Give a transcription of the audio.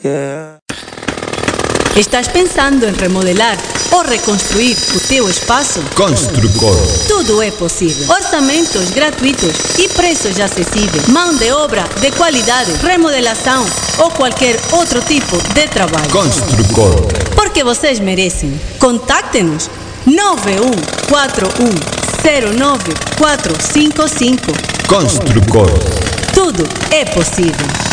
Yeah. Estás pensando em remodelar ou reconstruir o teu espaço? Construcor. Tudo é possível. Orçamentos gratuitos e preços acessíveis. Mão de obra de qualidade, remodelação ou qualquer outro tipo de trabalho. Construcor. Porque vocês merecem. Contacte-nos 9141094555. Construcor. Tudo é possível.